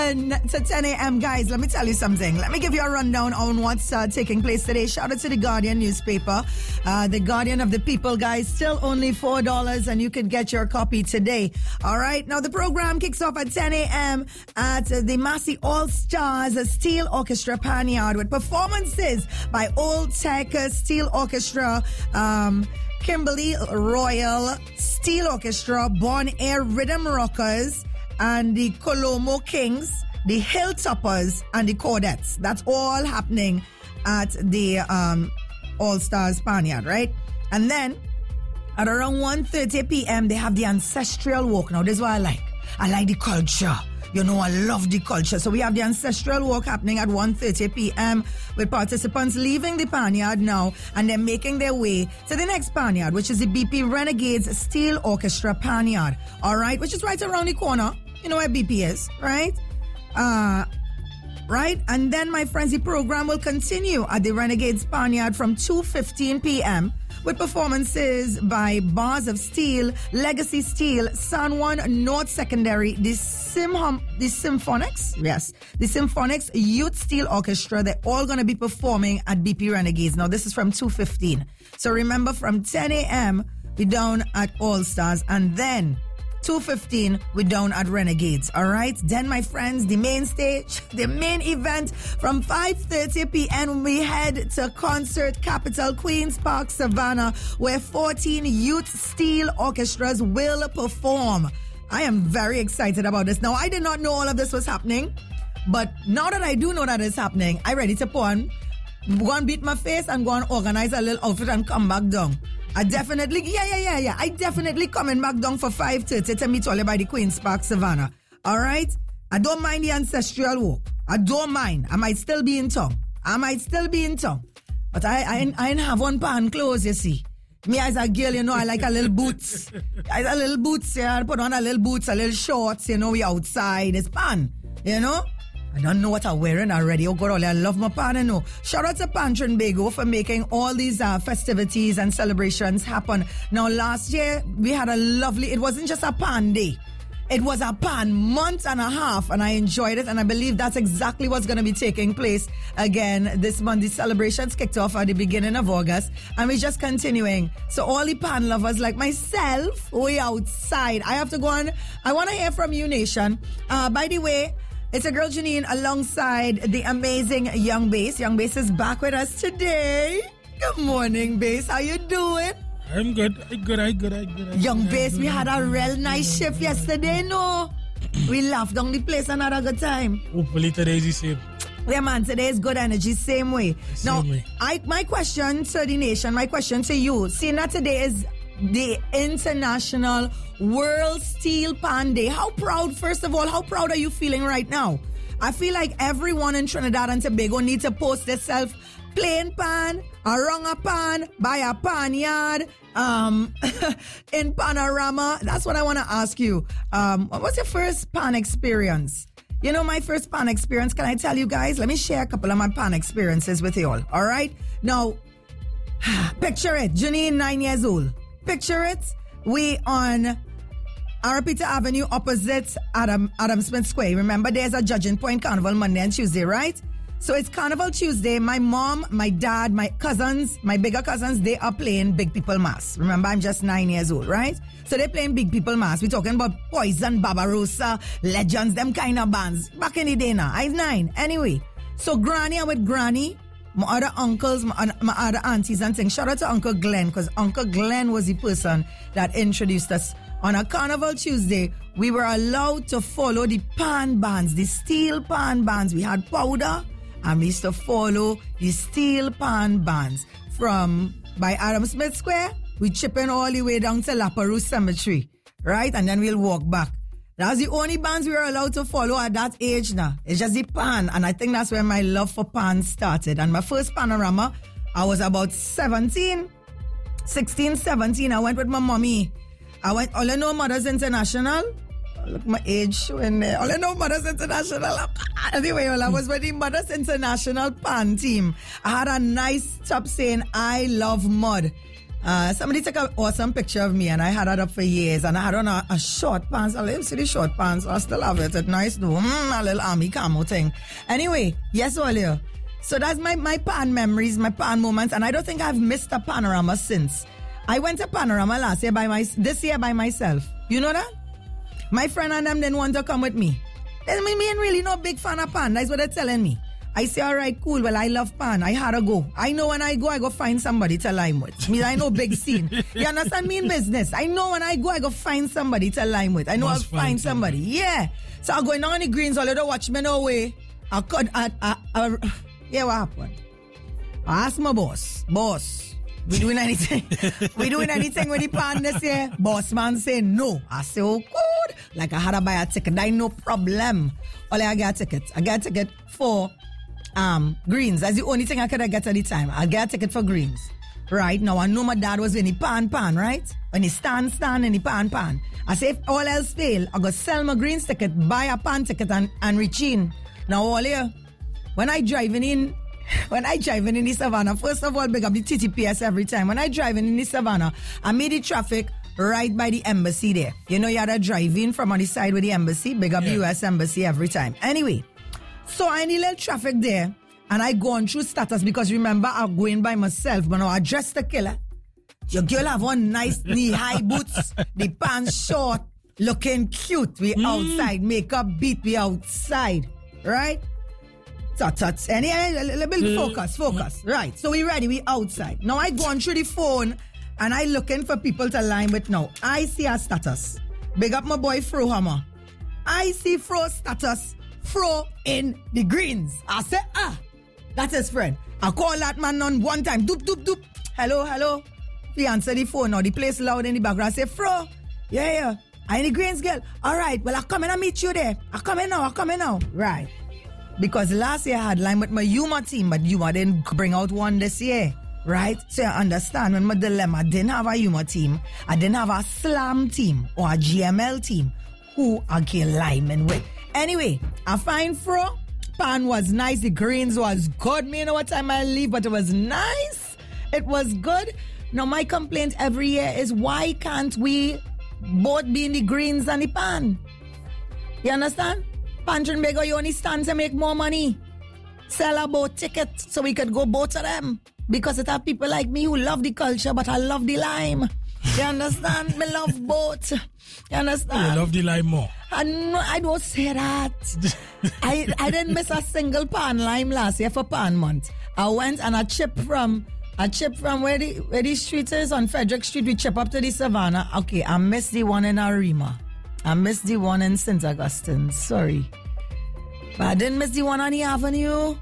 To 10 a.m. guys, let me tell you something. Let me give you a rundown on what's taking place today. Shout out to the Guardian newspaper. The Guardian of the People, guys, still only $4 and you can get your copy today. All right. Now the program kicks off at 10 a.m. at the Massey All-Stars Steel Orchestra Panyard with performances by Old Tech Steel Orchestra, Kimberly Royal Steel Orchestra, Bon Air Rhythm Rockers, and the Colomo Kings, the Hilltoppers, and the Cordettes. That's all happening at the All-Stars Panyard, right? And then at around 1:30 p.m., they have the Ancestral Walk. Now, this is what I like. I like the culture. You know, I love the culture. So we have the Ancestral Walk happening at 1:30 p.m. with participants leaving the Panyard now and they're making their way to the next Panyard, which is the BP Renegades Steel Orchestra Panyard. All right, which is right around the corner. You know where BP is, right? Right? And then, my friends, the program will continue at the Renegades Panyard from 2:15 p.m. with performances by Bars of Steel, Legacy Steel, San Juan North Secondary, the Symphonics, yes, the Symphonics Youth Steel Orchestra. They're all going to be performing at BP Renegades. Now, this is from 2:15. So remember, from 10 a.m., we're down at All Stars, and then 2:15, we're down at Renegades. All right. Then, my friends, the main stage, the main event from 5:30 p.m. we head to Concert Capital, Queen's Park, Savannah, where 14 youth steel orchestras will perform. I am very excited about this. Now, I did not know all of this was happening, but now that I do know that it's happening, I'm ready to go and beat my face and go and organize a little outfit and come back down. I definitely, I definitely coming back down for 5:30 to meet all by the Queen's Park, Savannah. All right? I don't mind the Ancestral Walk. I don't mind. I might still be in town. But I ain't have one pan clothes, you see. Me as a girl, you know, I like a little boots. I like a little boots, yeah. I put on a little boots, a little shorts, you know, we outside. It's pan, you know? I don't know what I'm wearing already. Oh, God, I love my pan, you know. Shout out to Pan Trinbago for making all these festivities and celebrations happen. Now, last year, we had a lovely, it wasn't just a pan day. It was a pan month and a half, and I enjoyed it, and I believe that's exactly what's going to be taking place again this month. The celebrations kicked off at the beginning of August, and we're just continuing. So all the pan lovers like myself, way outside. I have to go on. I want to hear from you, Nation. By the way, it's a girl, Janine, alongside the amazing Young Bass. Young Bass is back with us today. Good morning, Bass. How you doing? I'm good. Young Bass, we had a real nice shift yesterday, no? We laughed on the place and had a good time. Hopefully today's the same. Yeah, man, today is good energy, same way. My question to the nation, my question to you, seeing that today is the International World Steel Pan Day. First of all, how proud are you feeling right now? I feel like everyone in Trinidad and Tobago needs to post themselves plain pan, around a pan, by a panyard, in Panorama. That's what I want to ask you. What was your first pan experience? You know, my first pan experience, can I tell you guys? Let me share a couple of my pan experiences with you all. All right? Now, picture it. Janine, 9 years old. Picture it. We on Arapita Avenue opposite Adam Smith Square. Remember, there's a Judging Point Carnival Monday and Tuesday, right? So it's Carnival Tuesday. My mom, my dad, my cousins, my bigger cousins, they are playing Big People Mass. Remember, I'm just 9 years old, right? So they're playing Big People Mass. We're talking about Poison, Barbarossa, Legends, them kind of bands. Back in the day now. I'm 9. Anyway, so I'm with Granny, my other uncles, my other aunties and things. Shout out to Uncle Glenn, because Uncle Glenn was the person that introduced us. On a Carnival Tuesday, we were allowed to follow the pan bands, the steel pan bands. We had powder, and we used to follow the steel pan bands. By Adam Smith Square, we chip in all the way down to La Perouse Cemetery, right? And then we'll walk back. That's the only bands we were allowed to follow at that age now. It's just the pan, and I think that's where my love for pan started. And my first Panorama, I was about 16, 17. I went with my mommy. I went, all I know, Mothers International. Look, my age showing there. All I know, Mothers International. Anyway, I was with the Mothers International pan team. I had a nice top saying, I love mud. Somebody took an awesome picture of me and I had it up for years and I had on a short pants. I live see the short pants. I still have it. It's nice though. A little army camo thing. Anyway, yes, Olio. So that's my pan memories, my pan moments, and I don't think I've missed a panorama since. I went to Panorama this year by myself. You know that? My friend and them didn't want to come with me. Me ain't really no big fan of pan. That's what they're telling me. I say, all right, cool. Well, I love pan. I had to go. I know when I go find somebody to lime with. I know big scene. You understand me in business? I know when I go find somebody to lime with. I know I'll find somebody. Yeah. So I'm going on the greens. All the watch me no way. Yeah, what happened? I asked my boss. Boss, we doing anything? We doing anything with the pan this year? Boss man say no. I say, oh, good. Like I had to buy a ticket. I no problem. Only I got a ticket. I got a ticket for greens. That's the only thing I could get at the time. I get a ticket for greens. Right now, I know my dad was in the pan, right? When he stand in the pan. I say, if all else fail, I go sell my greens ticket, buy a pan ticket and reach in. Now, all here, when I driving in the Savannah, first of all, big up the TTPS every time. When I driving in the Savannah, I meet the traffic right by the embassy there. You know, you had to drive in from on the side with the embassy, big up the US embassy every time. Anyway, so I need little traffic there, and I go on through status because remember, I'm going by myself, but now I dress the killer. Your girl have on nice knee-high boots, the pants short, looking cute. We outside, makeup beat, we outside, right? Tuts. Anyway, a little bit focus. Right, so we ready, we outside. Now I go on through the phone, and I looking for people to line with now. I see a status. Big up my boy Fro Hammer. I see Fro status. Fro in the greens. I say, that's his friend. I call that man on one time. Doop. Hello. He answer the phone now. The place loud in the background. I say, Fro, yeah. I in the greens, girl. All right, well, I come in and meet you there. I come in now. Right. Because last year I had line with my Yuma team, but Yuma didn't bring out one this year. Right? So you understand when my dilemma, I didn't have a Yuma team. I didn't have a Slam team or a GML team. Who I can lineman with. Anyway, I find Fro. Pan was nice. The greens was good. Me, you know what time I leave, but it was nice. It was good. Now, my complaint every year is why can't we both be in the greens and the pan? You understand? Pantry Bego, you only stand to make more money. Sell a boat ticket so we could go both of them. Because it have people like me who love the culture, but I love the lime. You understand? Me love both. You understand? You love the lime more. I don't say that. I didn't miss a single pan lime last year for pan month. I went and I chipped from where the street is on Frederick Street. We chip up to the Savannah. Okay, I missed the one in Arima. I missed the one in St. Augustine. Sorry. But I didn't miss the one on the Avenue.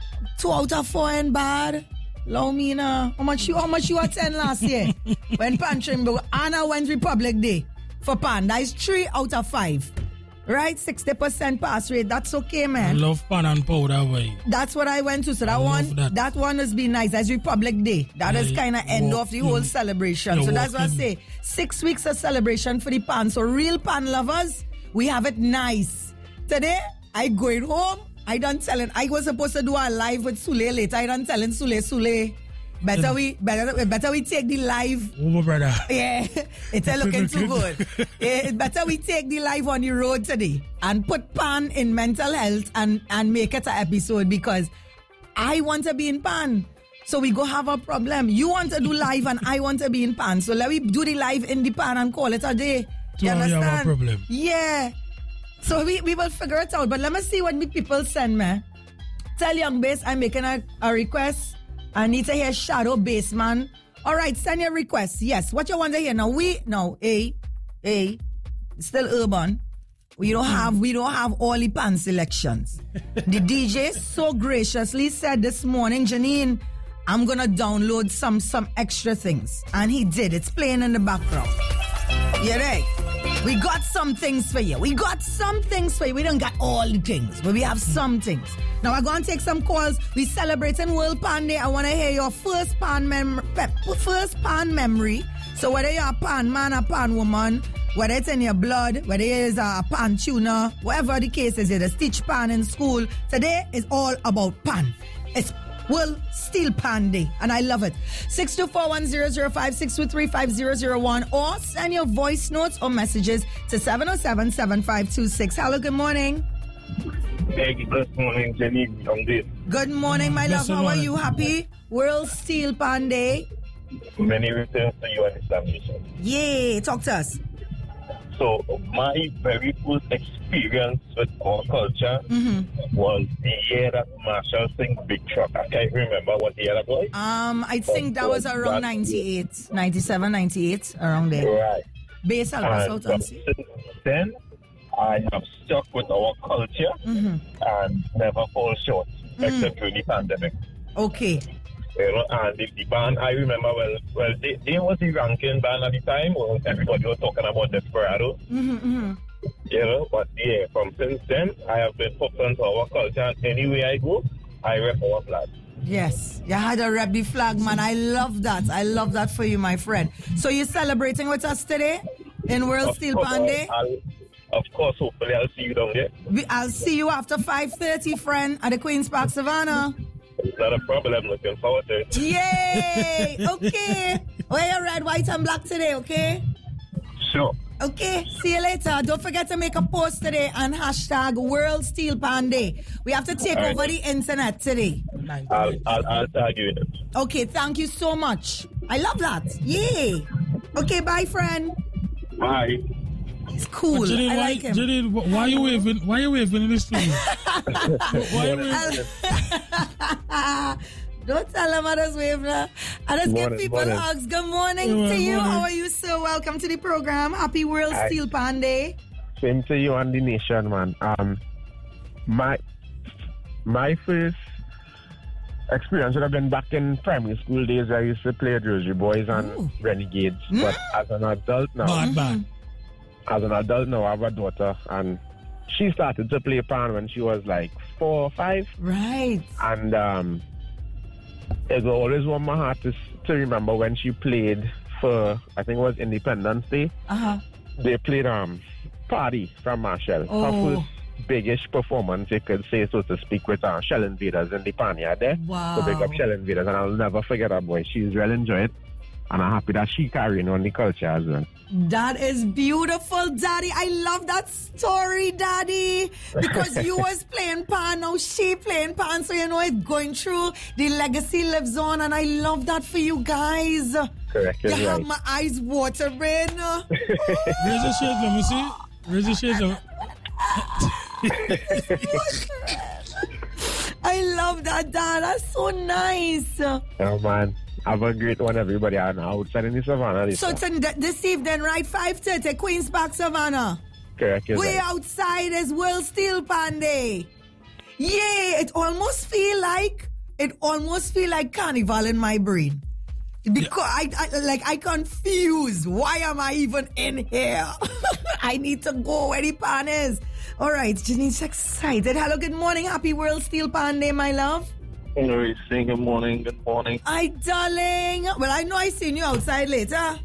2 out of 4 ain't bad. Lomina, how much you attend last year? When Pantrimbo, Anna went Republic Day for pan. That is 3 out of 5. Right? 60% pass rate. That's okay, man. I love pan and powder way. That's what I went to. So that one has been nice. That's Republic Day. That is kind of end of the whole celebration. So that's what I say. 6 weeks of celebration for the pan. So real pan lovers, we have it nice. Today, I going home. I done telling. I was supposed to do a live with Sule later. I done telling Sule. Better we take the live. Oh, my brother. Yeah, it's looking too good. Yeah, better we take the live on the road today and put pan in mental health and make it an episode because I want to be in pan. So we go have a problem. You want to do live and I want to be in pan. So let me do the live in the pan and call it a day. You understand? Have a problem. Yeah. So we will figure it out. But let me see what the people send me. Tell Young Bass I'm making a request. I need to hear Shadow Bassman. All right, send your request. Yes, what you want to hear now? Still urban. We don't have all the pan selections. The DJ so graciously said this morning, Janine, I'm gonna download some extra things, and he did. It's playing in the background. Yeah, right. We got some things for you. We don't got all the things, but we have some things. Now we're going to take some calls. We celebrating World Pan Day. I want to hear your first pan memory. So whether you're a pan man or pan woman, whether it's in your blood, whether it is a pan tuner, whatever the case is, you're a stitch pan in school. Today is all about pan. It's World Steel Pan Day, and I love it. 6241005, 6235001, or send your voice notes or messages to 707-7526. Hello, good morning. Hey, good morning, Jenny. Good morning, my love. How are you? Happy World Steel Pan Day? Many returns to you and Islam Nation. Yay, talk to us. So, my very first experience with our culture was the year that Marshall sang Big Truck. I can't remember what year that was. I think that was around 98, 97, 98, around there. Right. Base Alba South and Since then, I have stuck with our culture and never fall short, except during the pandemic. Okay. You know, and the band, I remember, they was the ranking band at the time. Well, everybody was talking about Desperado. You know, but yeah, from since then, I have been hooked onto our culture. And anywhere I go, I rep our flag. Yes, you had to rep the flag, man. I love that. I love that for you, my friend. So you're celebrating with us today in World Steel Pan Day? Of course, hopefully I'll see you down there. I'll see you after 5:30, friend, at the Queen's Park Savannah. Not a problem. Looking forward to it. Yay! Okay. Wear your red, white, and black today, okay? Sure. Okay, see you later. Don't forget to make a post today and hashtag World Steel Pan Day. We have to take over the internet today. I'll tag you in it. Okay, thank you so much. I love that. Yay! Okay, bye, friend. Bye. He's cool. Janine, I like him. Janine, why are you waving? Why are you waving in the studio? Why are you waving? Don't tell him I just wave now. I just give people hugs. Good morning to you. How are you, sir? Welcome to the program. Happy World Steel Pan Day. Same to you and the nation, man. My first experience would have been back in primary school days. I used to play with Rosary Boys and Renegades. But as an adult now, I have a daughter, and she started to play pan when she was like 4 or 5. Right. And it will always warm my heart to remember when she played for, I think it was Independence Day. They played Party from Marshall. Her first biggish performance, you could say, so to speak, with Shell Invaders in the Panya there. Wow. So big up Shell Invaders, and I'll never forget her, boy. She's well enjoyed, and I'm happy that she carrying on the culture as well. That is beautiful, Daddy. I love that story, Daddy. Because you was playing pan, now she playing pan, so you know it's going through. The legacy lives on, and I love that for you guys. Correct. You have right. my eyes watering. Raise your shades, let me see. Raise your shades. I love that, Dad. That's so nice. Oh, man. Have a great one, everybody. I'm outside in the Savannah. So this evening, right? 5:30, Queen's Park, Savannah. Correct. We right. outside is World Steel Pan Day. Yay! It almost feel like carnival in my brain. Because I confused. Why am I even in here? I need to go where the pan is. All right, Janine's excited. Hello, good morning. Happy World Steel Pan Day, my love. Good morning. Hi, darling. Well, I know I seen you outside later.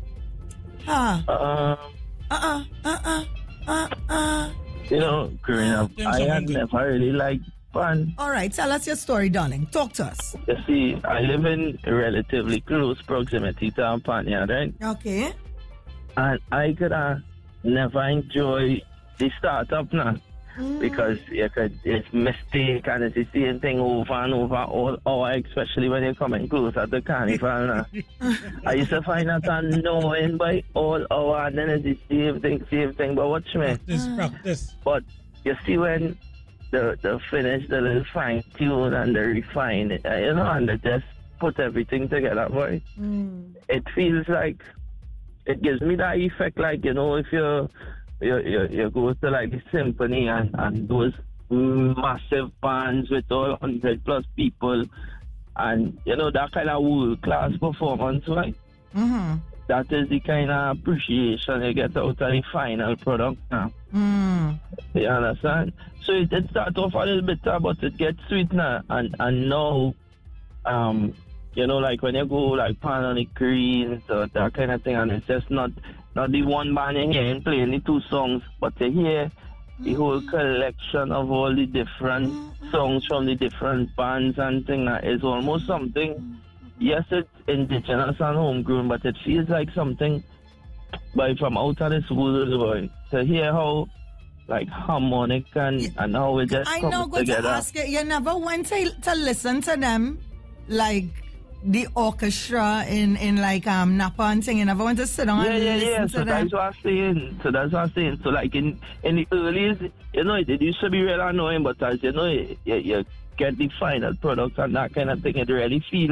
You know, growing up, I had never really liked pan. All right, tell us your story, darling. Talk to us. You see, I live in relatively close proximity to Ampania, right? Okay. And I could never enjoy the startup now. Because it's mistake and it's the same thing over and over all hour, especially when you're coming closer to carnival now. I used to find that annoying by all hour, and then it's the same thing. But watch me. Practice. But you see when the finish, the little fine tune and the refine it, and they just put everything together, boy. It feels like it gives me that effect, like, if you go to like the symphony and those massive bands with all 100+ people, and that kind of world-class performance, right? That is the kind of appreciation you get out of the final product now. You understand? So it starts off a little bitter, but it gets sweet now, and now like when you go like pan on the greens or that kind of thing, and it's just not the one band you hear playing the 2 songs, but you hear the whole collection of all the different songs from the different bands and things that is almost something. Yes, it's indigenous and homegrown, but it feels like something from out of this world, boy. To hear how like harmonic and how it just comes together. I know, going to ask you never went to listen to them, like the orchestra in like Napa and thing. You never went to sit down and listen to them. That's what I'm saying. So like in the earliest, you know, it used to be real annoying, but as you know, you get the final product and that kind of thing, it really feels